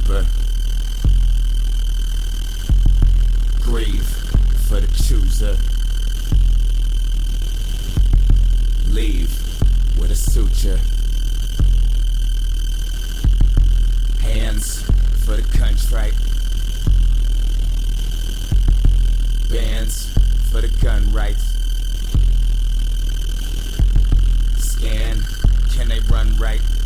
reaper. Grieve for the chooser. Leave with a suture. Hands for the contrite. Bands for the gun rights. Scan, can they run right?